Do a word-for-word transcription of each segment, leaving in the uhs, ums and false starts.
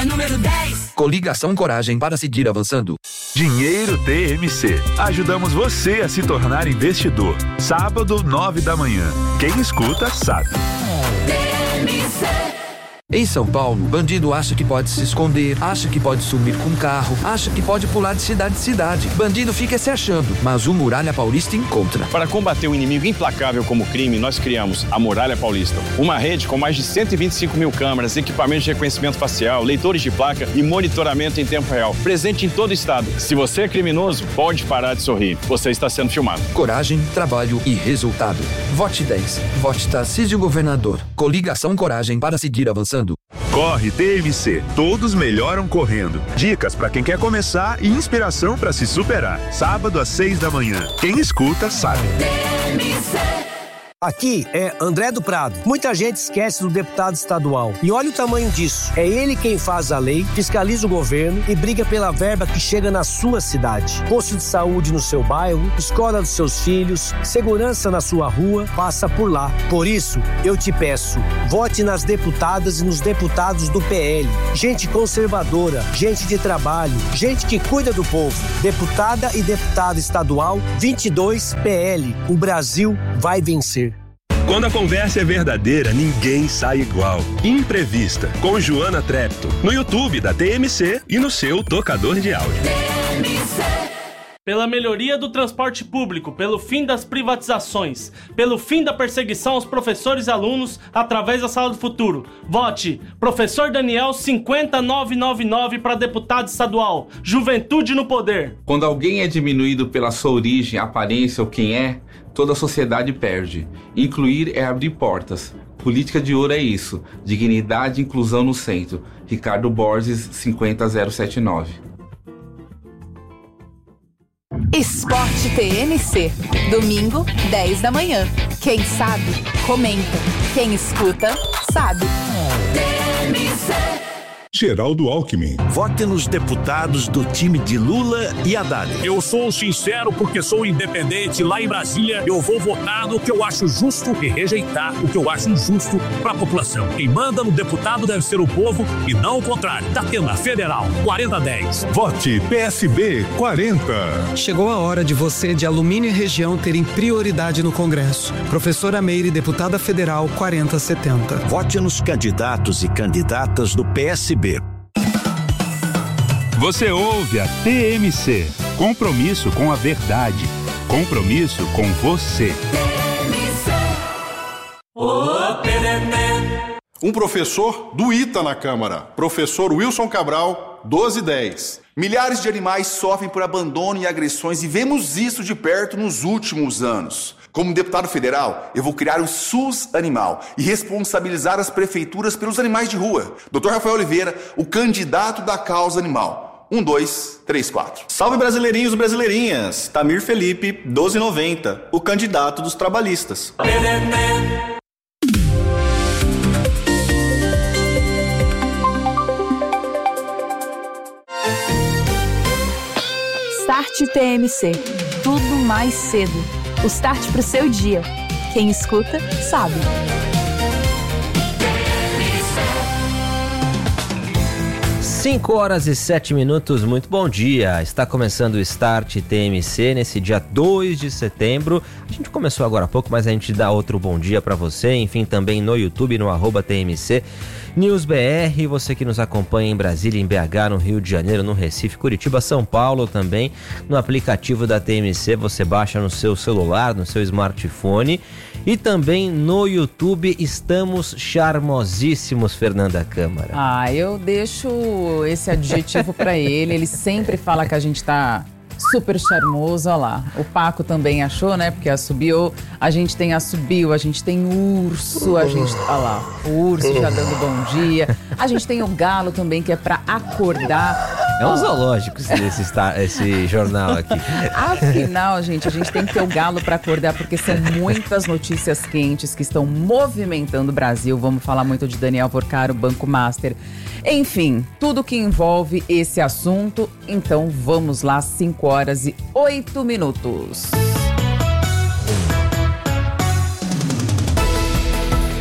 é número dez. Coligação Coragem para seguir avançando. Dinheiro T M C. Ajudamos você a se tornar investidor. Sábado, nove da manhã. Quem escuta, sabe. T M C. Em São Paulo, bandido acha que pode se esconder, acha que pode sumir com carro, acha que pode pular de cidade em cidade. Bandido fica se achando, mas o Muralha Paulista encontra. Para combater um inimigo implacável como o crime, nós criamos a Muralha Paulista. Uma rede com mais de cento e vinte e cinco mil câmeras, equipamentos de reconhecimento facial, leitores de placa e monitoramento em tempo real. Presente em todo o estado. Se você é criminoso, pode parar de sorrir. Você está sendo filmado. Coragem, trabalho e resultado. Vote dez. Vote Tarcísio Governador. Coligação Coragem para seguir avançando. Corre T M C. Todos melhoram correndo. Dicas para quem quer começar e inspiração para se superar. Sábado às seis da manhã. Quem escuta, sabe. T M C. Aqui é André do Prado. Muita gente esquece do deputado estadual. E olha o tamanho disso. É ele quem faz a lei, fiscaliza o governo e briga pela verba que chega na sua cidade. Posto de saúde no seu bairro, escola dos seus filhos, segurança na sua rua, passa por lá. Por isso, eu te peço, vote nas deputadas e nos deputados do P L. Gente conservadora, gente de trabalho, gente que cuida do povo. Deputada e deputado estadual vinte e dois P L. O Brasil vai vencer. Quando a conversa é verdadeira, ninguém sai igual. Imprevista, com Joana Trepto, no YouTube da T M C e no seu tocador de áudio. T M C. Pela melhoria do transporte público, pelo fim das privatizações, pelo fim da perseguição aos professores e alunos através da Sala do Futuro. Vote Professor Daniel cinco zero nove nove nove para deputado estadual. Juventude no poder. Quando alguém é diminuído pela sua origem, aparência ou quem é, toda a sociedade perde. Incluir é abrir portas. Política de ouro é isso. Dignidade e inclusão no centro. Ricardo Borges, cinco zero sete nove. Esporte T M C. Domingo, dez da manhã. Quem sabe, comenta. Quem escuta, sabe. T M C. Geraldo Alckmin. Vote nos deputados do time de Lula e Haddad. Eu sou sincero porque sou independente. Lá em Brasília, eu vou votar no que eu acho justo e rejeitar o que eu acho injusto para a população. Quem manda no deputado deve ser o povo e não o contrário. Datena Federal, quarenta dez. Vote P S B quarenta. Chegou a hora de você de Alumínio e Região terem prioridade no Congresso. Professora Meire, deputada federal, quarenta setenta. Vote nos candidatos e candidatas do P S B. Você ouve a T M C. Compromisso com a verdade. Compromisso com você. Um professor do I T A na Câmara. Professor Wilson Cabral, doze dez. Milhares de animais sofrem por abandono e agressões e vemos isso de perto nos últimos anos. Como deputado federal, eu vou criar o SUS Animal e responsabilizar as prefeituras pelos animais de rua. doutor Rafael Oliveira, o candidato da causa animal. Um, dois, três, quatro. Salve brasileirinhos e brasileirinhas. Tamir Felipe, doze noventa, o candidato dos trabalhistas. Start T M C. Tudo mais cedo. O start pro seu dia. Quem escuta, sabe. cinco horas e sete minutos, muito bom dia. Está começando o Start T M C nesse dia dois de setembro. A gente começou agora há pouco, mas a gente dá outro bom dia para você. Enfim, também no YouTube, no arroba T M C News B R. Você que nos acompanha em Brasília, em B H, no Rio de Janeiro, no Recife, Curitiba, São Paulo também. No aplicativo da T M C, você baixa no seu celular, no seu smartphone. E também no YouTube, estamos charmosíssimos, Fernanda Câmara. Ah, eu deixo esse adjetivo pra ele. Ele sempre fala que a gente tá super charmoso, olha lá. O Paco também achou, né? Porque assobiou. A gente tem assobio, a gente tem urso, a gente... Olha lá, o urso já dando bom dia. A gente tem o galo também, que é pra acordar. É um zoológico esse, esse jornal aqui. Afinal, gente, a gente tem que ter o galo pra acordar, porque são muitas notícias quentes que estão movimentando o Brasil. Vamos falar muito de Daniel Porcaro, Banco Master. Enfim, tudo que envolve esse assunto. Então vamos lá, cinco horas e oito minutos.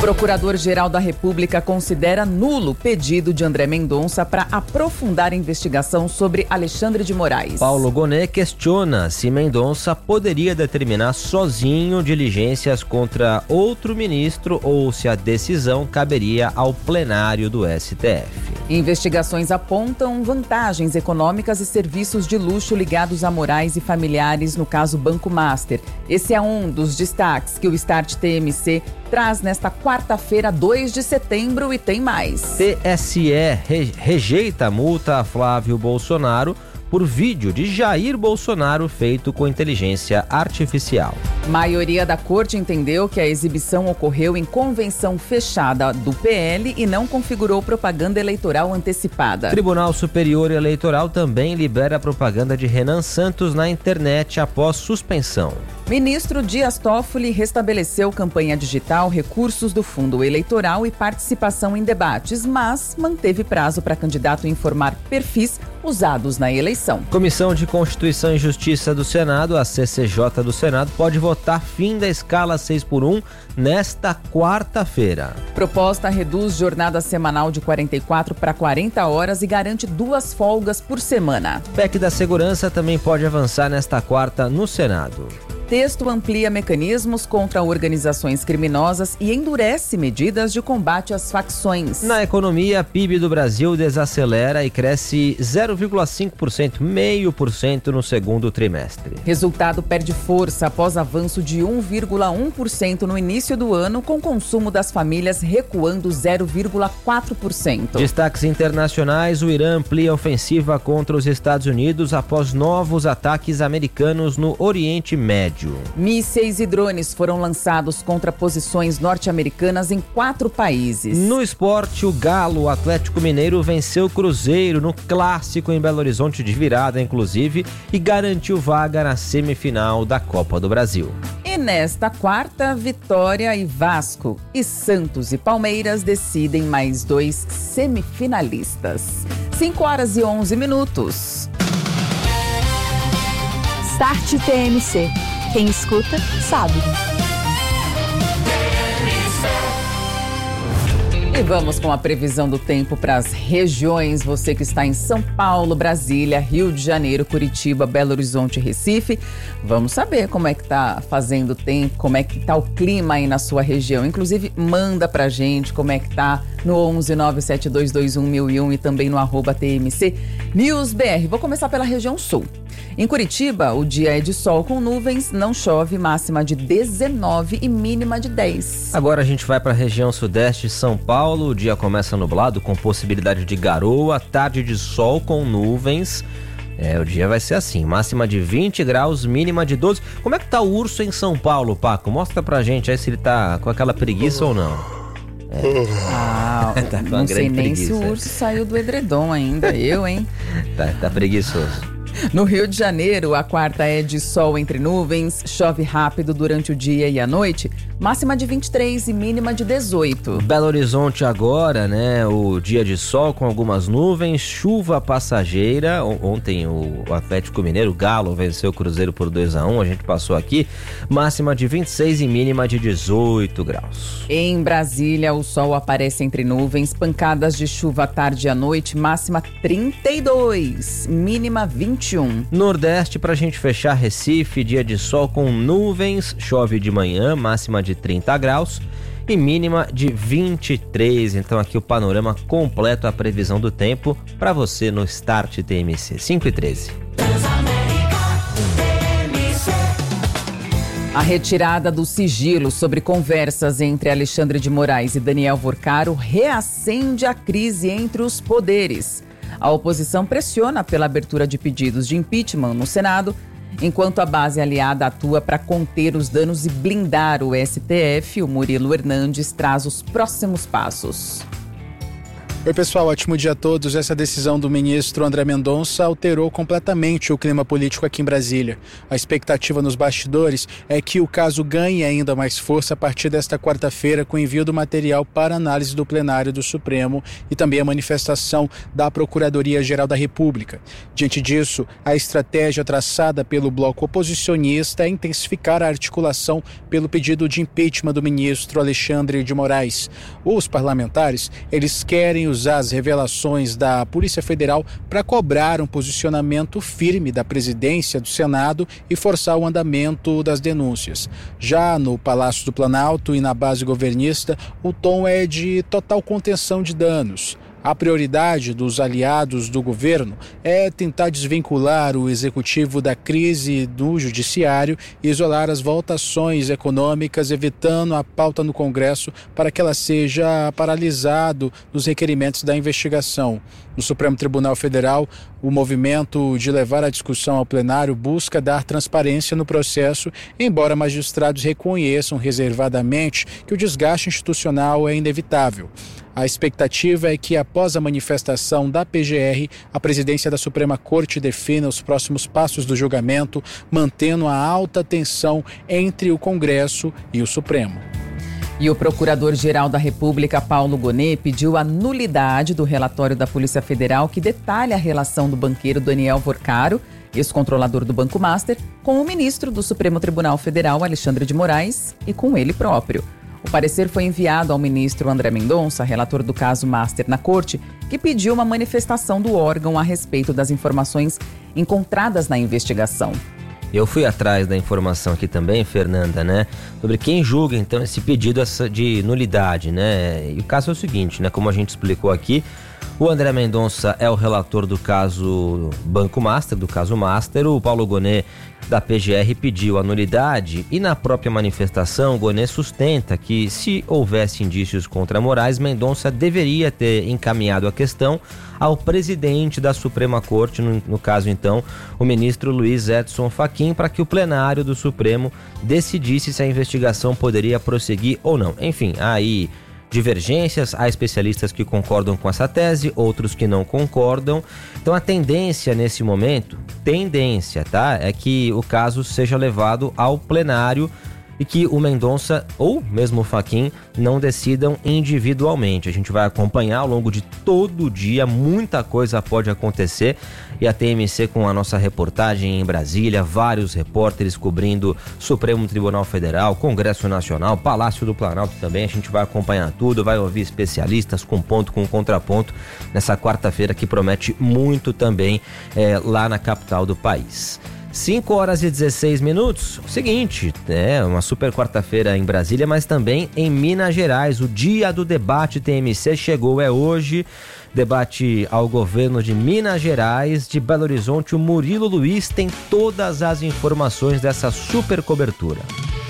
Procurador-Geral da República considera nulo pedido de André Mendonça para aprofundar a investigação sobre Alexandre de Moraes. Paulo Gonet questiona se Mendonça poderia determinar sozinho diligências contra outro ministro ou se a decisão caberia ao plenário do S T F. Investigações apontam vantagens econômicas e serviços de luxo ligados a Moraes e familiares no caso Banco Master. Esse é um dos destaques que o Start T M C traz nesta quarta-feira, dois de setembro, e tem mais. T S E re- rejeita a multa a Flávio Bolsonaro por vídeo de Jair Bolsonaro feito com inteligência artificial. Maioria da corte entendeu que a exibição ocorreu em convenção fechada do P L e não configurou propaganda eleitoral antecipada. Tribunal Superior Eleitoral também libera a propaganda de Renan Santos na internet após suspensão. Ministro Dias Toffoli restabeleceu campanha digital, recursos do fundo eleitoral e participação em debates, mas manteve prazo para candidato informar perfis usados na eleição. Comissão de Constituição e Justiça do Senado, a C C J do Senado, pode votar fim da escala seis por um nesta quarta-feira. Proposta reduz jornada semanal de quarenta e quatro para quarenta horas e garante duas folgas por semana. P E C da Segurança também pode avançar nesta quarta no Senado. Texto amplia mecanismos contra organizações criminosas e endurece medidas de combate às facções. Na economia, P I B do Brasil desacelera e cresce zero vírgula cinco por cento, meio por cento no segundo trimestre. Resultado perde força após avanço de um vírgula um por cento no início do ano, com consumo das famílias recuando zero vírgula quatro por cento. Destaques internacionais: o Irã amplia a ofensiva contra os Estados Unidos após novos ataques americanos no Oriente Médio. Mísseis e drones foram lançados contra posições norte-americanas em quatro países. No esporte, o Galo, o Atlético Mineiro, venceu o Cruzeiro no clássico em Belo Horizonte de virada, inclusive, e garantiu vaga na semifinal da Copa do Brasil. E nesta quarta, Vitória e Vasco, e Santos e Palmeiras decidem mais dois semifinalistas. cinco horas e onze minutos. Start T M C. Quem escuta, sabe. E vamos com a previsão do tempo para as regiões. Você que está em São Paulo, Brasília, Rio de Janeiro, Curitiba, Belo Horizonte, Recife. Vamos saber como é que tá fazendo o tempo, como é que tá o clima aí na sua região. Inclusive, manda pra gente como é que tá no onze nove sete dois dois um mil e um e também no arroba T M C News B R. Vou começar pela região sul. Em Curitiba, o dia é de sol com nuvens, não chove, máxima de dezenove e mínima de dez. Agora a gente vai para a região sudeste, São Paulo. O dia começa nublado com possibilidade de garoa, tarde de sol com nuvens. É, o dia vai ser assim, máxima de vinte graus, mínima de doze. Como é que tá o urso em São Paulo, Paco? Mostra pra gente aí se ele tá com aquela preguiça ou não. É. Ah, tá com não sei nem preguiça. se o urso saiu do edredom ainda, eu, hein? Tá, tá preguiçoso. No Rio de Janeiro, a quarta é de sol entre nuvens, chove rápido durante o dia e a noite, máxima de vinte e três e mínima de dezoito. Belo Horizonte agora, né, o dia de sol com algumas nuvens, chuva passageira. Ontem o Atlético Mineiro, o Galo, venceu o Cruzeiro por dois a um, a gente passou aqui, máxima de vinte e seis e mínima de dezoito graus. Em Brasília, o sol aparece entre nuvens, pancadas de chuva à tarde e à noite, máxima trinta e dois, mínima vinte e um. Nordeste, pra gente fechar, Recife, dia de sol com nuvens, chove de manhã, máxima de trinta graus e mínima de vinte e três. Então aqui o panorama completo, a previsão do tempo para você no Start T M C. cinco e treze. A retirada do sigilo sobre conversas entre Alexandre de Moraes e Daniel Vorcaro reacende a crise entre os poderes. A oposição pressiona pela abertura de pedidos de impeachment no Senado, enquanto a base aliada atua para conter os danos e blindar o S T F. O Murilo Hernandes traz os próximos passos. Oi pessoal, ótimo dia a todos. Essa decisão do ministro André Mendonça alterou completamente o clima político aqui em Brasília. A expectativa nos bastidores é que o caso ganhe ainda mais força a partir desta quarta-feira com o envio do material para análise do plenário do Supremo e também a manifestação da Procuradoria-Geral da República. Diante disso, a estratégia traçada pelo bloco oposicionista é intensificar a articulação pelo pedido de impeachment do ministro Alexandre de Moraes. Os parlamentares, eles querem usar as revelações da Polícia Federal para cobrar um posicionamento firme da presidência do Senado e forçar o andamento das denúncias. Já no Palácio do Planalto e na base governista, o tom é de total contenção de danos. A prioridade dos aliados do governo é tentar desvincular o executivo da crise do judiciário e isolar as voltações econômicas, evitando a pauta no Congresso para que ela seja paralisada nos requerimentos da investigação. No Supremo Tribunal Federal, o movimento de levar a discussão ao plenário busca dar transparência no processo, embora magistrados reconheçam reservadamente que o desgaste institucional é inevitável. A expectativa é que, após a manifestação da P G R, a presidência da Suprema Corte defina os próximos passos do julgamento, mantendo a alta tensão entre o Congresso e o Supremo. E o Procurador-Geral da República, Paulo Gonet, pediu a nulidade do relatório da Polícia Federal que detalha a relação do banqueiro Daniel Vorcaro, ex-controlador do Banco Master, com o ministro do Supremo Tribunal Federal, Alexandre de Moraes, e com ele próprio. O parecer foi enviado ao ministro André Mendonça, relator do caso Master na Corte, que pediu uma manifestação do órgão a respeito das informações encontradas na investigação. Eu fui atrás da informação aqui também, Fernanda, né? Sobre quem julga, então, esse pedido de nulidade, né? E o caso é o seguinte, né? Como a gente explicou aqui, o André Mendonça é o relator do caso Banco Master, do caso Master. O Paulo Gonet, da P G R, pediu a nulidade e na própria manifestação, Gonet sustenta que se houvesse indícios contra Moraes, Mendonça deveria ter encaminhado a questão ao presidente da Suprema Corte, no, no caso então, o ministro Luiz Edson Fachin, para que o plenário do Supremo decidisse se a investigação poderia prosseguir ou não. Enfim, aí divergências, há especialistas que concordam com essa tese, outros que não concordam. Então a tendência nesse momento, tendência, tá? É que o caso seja levado ao plenário e que o Mendonça ou mesmo o Fachin não decidam individualmente. A gente vai acompanhar ao longo de todo o dia, muita coisa pode acontecer e a T M C com a nossa reportagem em Brasília, vários repórteres cobrindo Supremo Tribunal Federal, Congresso Nacional, Palácio do Planalto também, a gente vai acompanhar tudo, vai ouvir especialistas com ponto, com contraponto nessa quarta-feira que promete muito também é, lá na capital do país. cinco horas e dezesseis minutos. O seguinte, é uma super quarta-feira em Brasília, mas também em Minas Gerais. O dia do debate T M C chegou, é hoje. Debate ao governo de Minas Gerais, de Belo Horizonte. O Murilo Luiz tem todas as informações dessa super cobertura.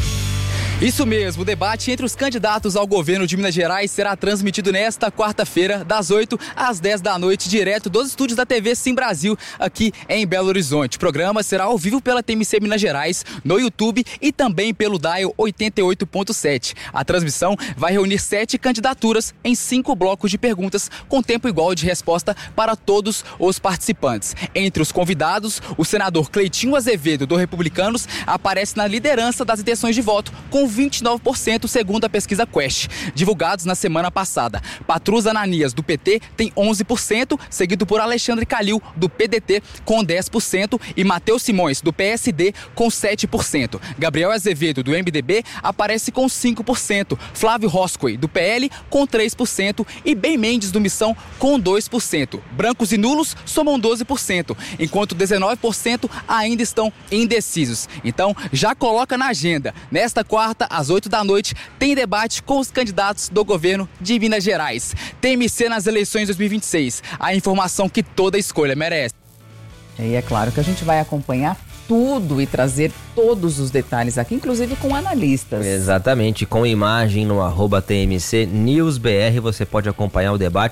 Isso mesmo, o debate entre os candidatos ao governo de Minas Gerais será transmitido nesta quarta-feira, das oito às dez da noite, direto dos estúdios da T V Sim Brasil, aqui em Belo Horizonte. O programa será ao vivo pela T M C Minas Gerais, no YouTube e também pelo Dial oitenta e oito ponto sete. A transmissão vai reunir sete candidaturas em cinco blocos de perguntas, com tempo igual de resposta para todos os participantes. Entre os convidados, o senador Cleitinho Azevedo, do Republicanos, aparece na liderança das intenções de voto, com vinte e nove por cento, segundo a pesquisa Quest, divulgados na semana passada. Patrus Ananias, do P T, tem onze por cento, seguido por Alexandre Calil, do P D T, com dez por cento, e Matheus Simões, do P S D, com sete por cento. Gabriel Azevedo, do M D B, aparece com cinco por cento. Flávio Roscoe, do P L, com três por cento, e Ben Mendes, do Missão, com dois por cento. Brancos e nulos somam doze por cento, enquanto dezenove por cento ainda estão indecisos. Então, já coloca na agenda. Nesta quarta, às oito da noite, tem debate com os candidatos do governo de Minas Gerais. T M C nas eleições dois mil e vinte e seis. A informação que toda escolha merece. E é claro que a gente vai acompanhar tudo e trazer todos os detalhes aqui, inclusive com analistas. Exatamente, com imagem no arroba T M C News B R, você pode acompanhar o debate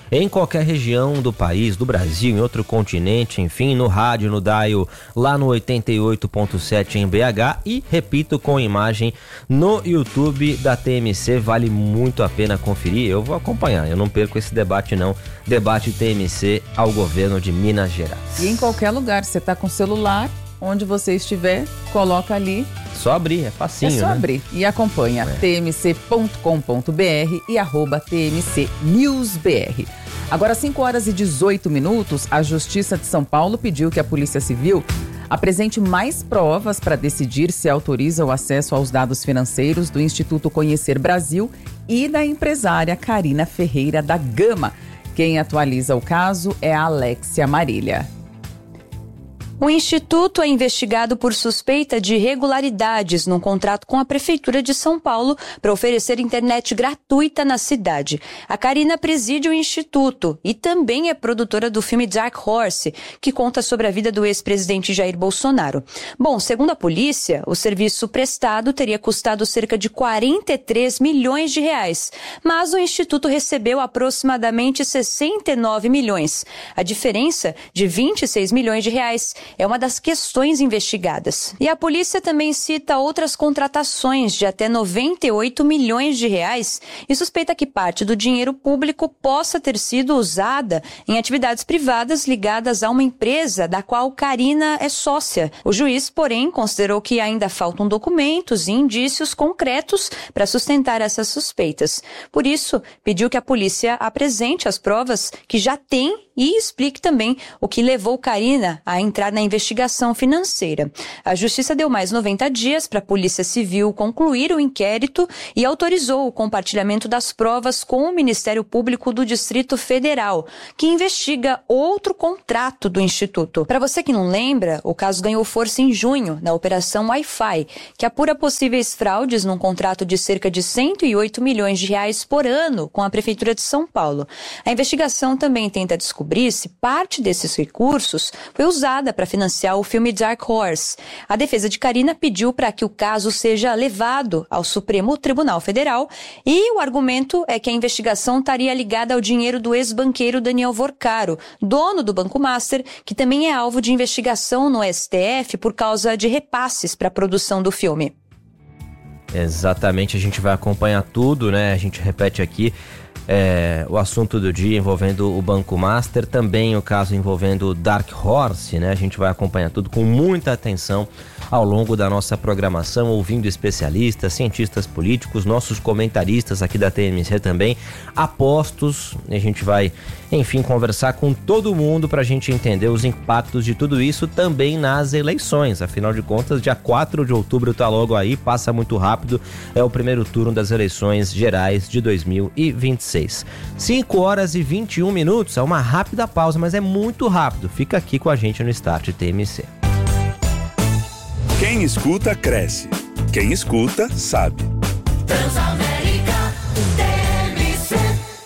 em qualquer região do país, do Brasil, em outro continente, enfim, no rádio, no dial, lá no oitenta e oito ponto sete em B H e, repito, com imagem no YouTube da T M C. Vale muito a pena conferir, eu vou acompanhar, eu não perco esse debate não, debate T M C ao governo de Minas Gerais. E em qualquer lugar, você tá com o celular, onde você estiver, coloca ali. Só abrir, é facinho, né? É só né? abrir e acompanha é. t m c ponto com ponto b r e arroba T M C News B R. Agora, cinco horas e dezoito minutos, a Justiça de São Paulo pediu que a Polícia Civil apresente mais provas para decidir se autoriza o acesso aos dados financeiros do Instituto Conhecer Brasil e da empresária Karina Ferreira da Gama. Quem atualiza o caso é a Alexia Marília. O Instituto é investigado por suspeita de irregularidades num contrato com a Prefeitura de São Paulo para oferecer internet gratuita na cidade. A Karina preside o Instituto e também é produtora do filme Dark Horse, que conta sobre a vida do ex-presidente Jair Bolsonaro. Bom, segundo a polícia, o serviço prestado teria custado cerca de quarenta e três milhões de reais, mas o Instituto recebeu aproximadamente sessenta e nove milhões. A diferença de vinte e seis milhões de reais é uma das questões investigadas. E a polícia também cita outras contratações de até noventa e oito milhões de reais e suspeita que parte do dinheiro público possa ter sido usada em atividades privadas ligadas a uma empresa da qual Karina é sócia. O juiz, porém, considerou que ainda faltam documentos e indícios concretos para sustentar essas suspeitas. Por isso, pediu que a polícia apresente as provas que já tem e explique também o que levou Karina a entrar na investigação financeira. A Justiça deu mais noventa dias para a Polícia Civil concluir o inquérito e autorizou o compartilhamento das provas com o Ministério Público do Distrito Federal, que investiga outro contrato do Instituto. Para você que não lembra, o caso ganhou força em junho, na Operação Wi-Fi, que apura possíveis fraudes num contrato de cerca de cento e oito milhões de reais por ano com a Prefeitura de São Paulo. A investigação também tenta descobrir se parte desses recursos foi usada para financiar o filme Dark Horse. A defesa de Karina pediu para que o caso seja levado ao Supremo Tribunal Federal e o argumento é que a investigação estaria ligada ao dinheiro do ex-banqueiro Daniel Vorcaro, dono do Banco Master, que também é alvo de investigação no S T F por causa de repasses para a produção do filme. Exatamente, a gente vai acompanhar tudo, né? A gente repete aqui. É, o assunto do dia envolvendo o Banco Master, também o caso envolvendo o Dark Horse, né? A gente vai acompanhar tudo com muita atenção ao longo da nossa programação, ouvindo especialistas, cientistas políticos, nossos comentaristas aqui da T M C também, apostos. A gente vai, enfim, conversar com todo mundo para a gente entender os impactos de tudo isso também nas eleições. Afinal de contas, dia quatro de outubro tá logo aí, passa muito rápido, é o primeiro turno das eleições gerais de dois mil e vinte e seis. cinco horas e vinte e um minutos, é uma rápida pausa, mas é muito rápido. Fica aqui com a gente no Start T M C. Quem escuta, cresce. Quem escuta, sabe. Transamérica T M C.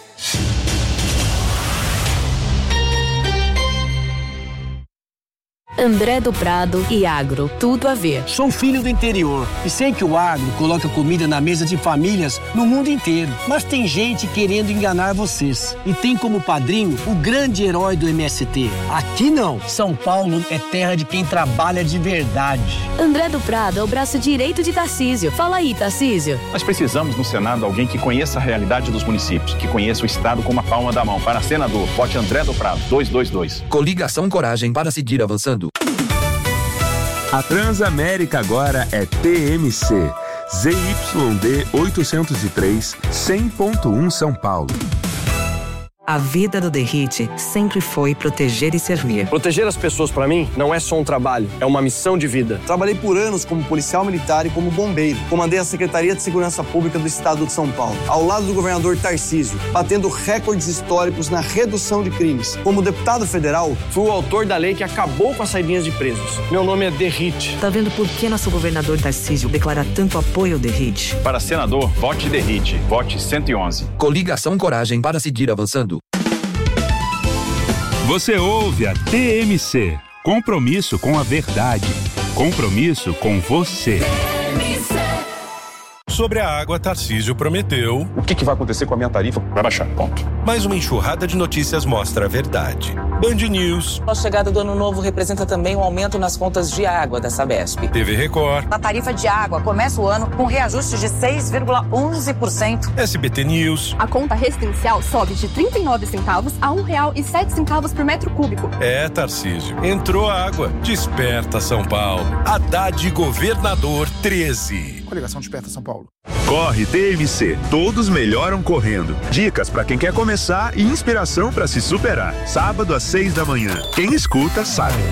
André do Prado e agro, tudo a ver. Sou filho do interior e sei que o agro coloca comida na mesa de famílias no mundo inteiro. Mas tem gente querendo enganar vocês. E tem como padrinho o grande herói do M S T. Aqui não. São Paulo é terra de quem trabalha de verdade. André do Prado é o braço direito de Tarcísio. Fala aí, Tarcísio. Nós precisamos no Senado alguém que conheça a realidade dos municípios, que conheça o Estado como a palma da mão. Para senador, vote André do Prado, dois dois dois. Coligação Coragem para seguir avançando. A Transamérica agora é T M C, Z Y D oitocentos e três, cem ponto um São Paulo. A vida do Derrite sempre foi proteger e servir. Proteger as pessoas, para mim, não é só um trabalho, é uma missão de vida. Trabalhei por anos como policial militar e como bombeiro. Comandei a Secretaria de Segurança Pública do Estado de São Paulo, ao lado do governador Tarcísio, batendo recordes históricos na redução de crimes. Como deputado federal, fui o autor da lei que acabou com as saidinhas de presos. Meu nome é Derrite. Tá vendo por que nosso governador Tarcísio declara tanto apoio ao Derrite? Para senador, vote Derrite, vote cento e onze. Coligação Coragem para seguir avançando. Você ouve a T M C. Compromisso com a verdade. Compromisso com você. Sobre a água, Tarcísio prometeu... O que, que vai acontecer com a minha tarifa? Vai baixar, ponto. Mas uma enxurrada de notícias mostra a verdade. Band News. A chegada do ano novo representa também um aumento nas contas de água da Sabesp. T V Record. A tarifa de água começa o ano com reajuste de seis vírgula onze por cento. S B T News. A conta residencial sobe de trinta e nove centavos a um real e sete centavos por metro cúbico. É, Tarcísio. Entrou água. Desperta São Paulo. Haddad Governador treze. Coligação Desperta São Paulo. Corre T M C, todos melhoram correndo. Dicas para quem quer começar e inspiração para se superar. Sábado às seis da manhã. Quem escuta sabe.